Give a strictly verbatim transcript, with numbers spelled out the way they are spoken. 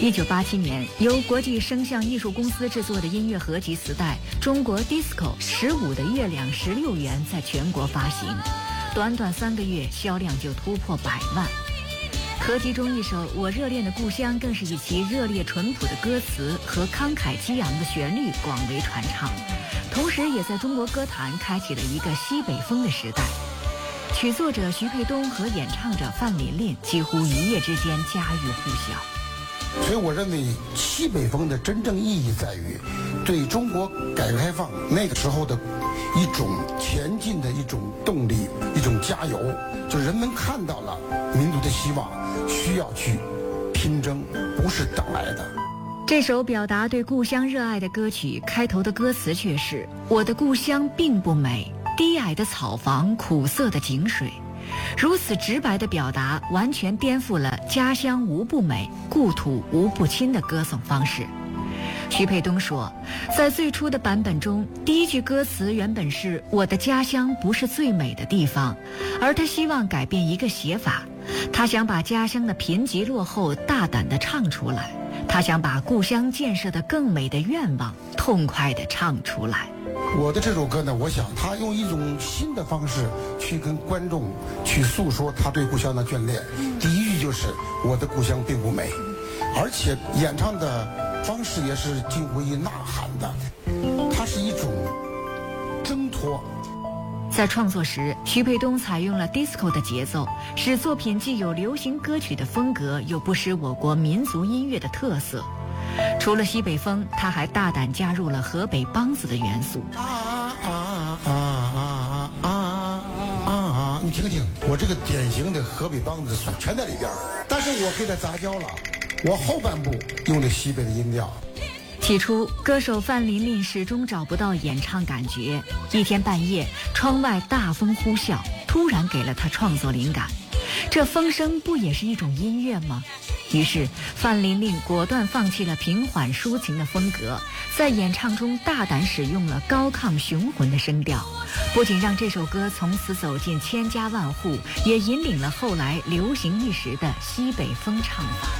一九八七年，由国际声像艺术公司制作的音乐合集磁带《中国 Disco 十五的月亮十六元》在全国发行，短短三个月销量就突破百万。合集中一首《我热恋的故乡》更是以其热烈淳朴的歌词和慷慨激昂的旋律广为传唱，同时也在中国歌坛开启了一个西北风的时代。曲作者徐沛东和演唱者范琳琳几乎一夜之间家喻户晓。 所以我认为西北风的真正意义在于对中国改革开放那个时候的一种前进的一种动力，一种加油，就人们看到了民族的希望，需要去拼争，不是等来的。 这首表达对故乡热爱的歌曲开头的歌词却是：我的故乡并不美，低矮的草房，苦涩的井水。如此直白的表达，完全颠覆了家乡无不美，故土无不亲的歌颂方式。徐沛东说，在最初的版本中，第一句歌词原本是我的家乡不是最美的地方，而他希望改变一个写法，他想把家乡的贫瘠落后大胆地唱出来，他想把故乡建设的更美的愿望痛快地唱出来。 我的这首歌呢，我想他用一种新的方式去跟观众去诉说他对故乡的眷恋。第一句就是我的故乡并不美，而且演唱的方式也是近乎于呐喊的，它是一种挣脱。 在创作时，徐沛东采用了 disco 的节奏，使作品既有流行歌曲的风格，又不失我国民族音乐的特色。除了西北风，他还大胆加入了河北梆子的元素。 啊啊啊啊啊啊啊！你听听，我这个典型的河北梆子全在里边，但是我给它杂交了，我后半部用的西北的音调。 起初，歌手范琳琳始终找不到演唱感觉。一天半夜，窗外大风呼啸，突然给了他创作灵感。这风声不也是一种音乐吗？于是范琳琳果断放弃了平缓抒情的风格，在演唱中大胆使用了高亢雄浑的声调，不仅让这首歌从此走进千家万户，也引领了后来流行一时的西北风唱法。